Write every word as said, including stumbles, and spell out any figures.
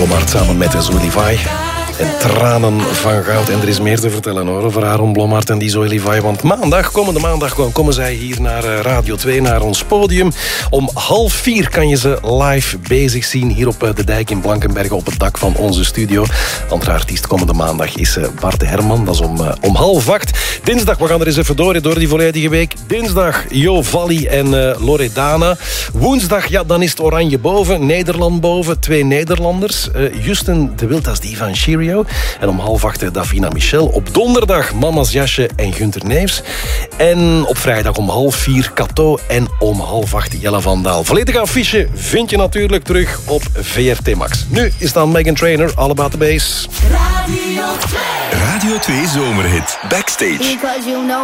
Blommaert samen met Zoe Levi. En tranen van goud. En er is meer te vertellen hoor, over Aaron Blommaert en die Zoe Levi. Want maandag, komende maandag, komen zij hier naar Radio twee, naar ons podium. Om half vier kan je ze live bezig zien hier op de dijk in Blankenberge op het dak van onze studio. Andere artiest komende maandag is Bart Herman. Dat is om, om half acht. Dinsdag, we gaan er eens even door, door die volledige week. Dinsdag Jo Valli en uh, Loredana. Woensdag, ja, dan is het Oranje boven, Nederland boven. Twee Nederlanders. Uh, Justin de Wild, dat is die van Cheerio. En om half acht Davina Michel. Op donderdag Mama's Jasje en Gunther Neefs. En op vrijdag om half vier Kato. En om half acht Jelle van Daal. Volledig affiche vind je natuurlijk terug op V R T Max. Nu is dan Meghan Trainor, All About The Bass. Radio twee. Radio twee Zomerhit. Backstage.